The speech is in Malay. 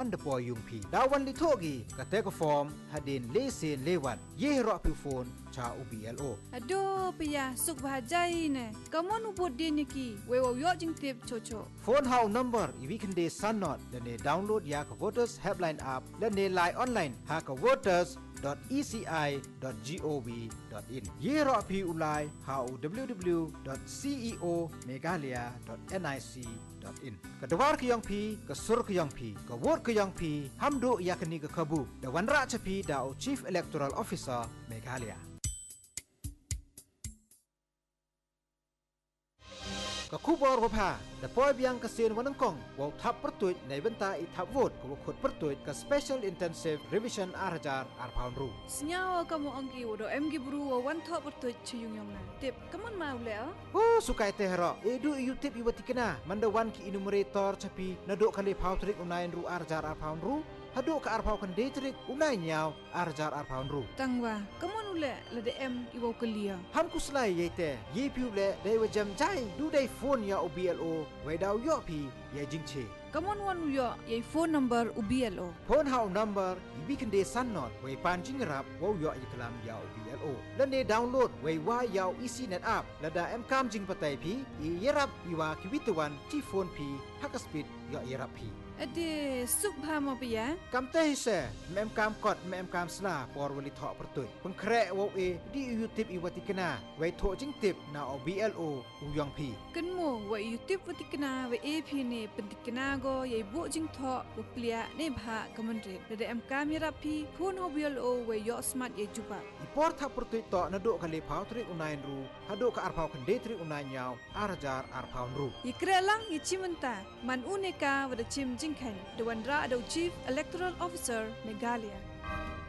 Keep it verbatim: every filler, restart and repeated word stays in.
underscore yung pi dawan li thogi ka te ko form hadin le sen lewan ye ro pi phone cha U B L O Aduh pia suk bahajai ne kamu nu bot din ki we wo yo jing tip chocho phone how number i weekend day sun not le ne download ya ka voters helpline app le ne line online ha ka voters dot e c i dot gov dot in ye ro pi ulai ha w w dot ceo megalia dot nic dot in ka dawar ka yang pi ka sur ka yang pi ka word ka yang pi hamdo yakni ka kabu dawan ra cha pi da chief electoral officer megalia ka kubor ko pha da poi biang ka sen wanang kong wa thap pertuit nei benta i thap vote ko khut pertuit ka special intensive revision arajar ar pound ru senyawa kamu angki wodo em gi bru wa wan thop pertu chiyung yong na tip kamu mau le ho sukai te hero edu yu tip i watikena manda wan ki enumerator chapi na do khale phau trik unain ru arajar ar pound ru hadu ka ar phau kan de trik unai nyau arajar ar pound ru tangwa kamu le le de em i wo kelia ham ku slai yete ye piu le dai wa jam jai du dai phone ya U B L O wai dau yo pi ye jing che kamu wan yo ye phone number U B L O phone how number i bi kan de san not wai pan jing rap wo yo i kalam ya U B L O la ne download wai wa ya easy net app la da em kam jing patai pi i yerap i wa ki witawan ti phone pi hak speed yo yerap pi ade suk bha ma pia kam te se mem kam kot mem kam sla por wali tho pertui peng kre wo e di youtube i watikena wai tho jing tip na O B L O u yong pi kan mo wa youtube watikena wa A P ne pentikena go ye bu jing tho u plia ne bha kaman re de em kam yara pi phone O B L O wa yo smart ye juba i por tha pertui to na do khale phau tri unain ru hado ka ar phau kan de tri unai nyau arajar ar phau ru i kre lang i chimenta man uneka wa de chim jing khan de wan ra do chief electoral officer Megalia